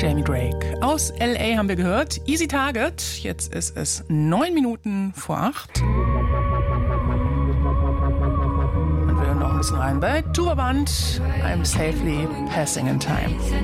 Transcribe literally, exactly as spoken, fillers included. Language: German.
Jamie Drake. Aus L A haben wir gehört. Easy Target. Jetzt ist es neun Minuten vor acht. Und wir hören noch ein bisschen rein bei Tuba Band. I'm safely passing in time.